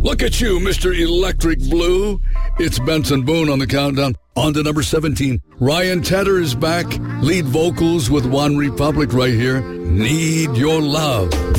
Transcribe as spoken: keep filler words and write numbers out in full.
Look at you, Mister Electric Blue. It's Benson Boone on the countdown. On to number seventeen. Ryan Tedder is back. Lead vocals with One Republic right here. Need Your Love.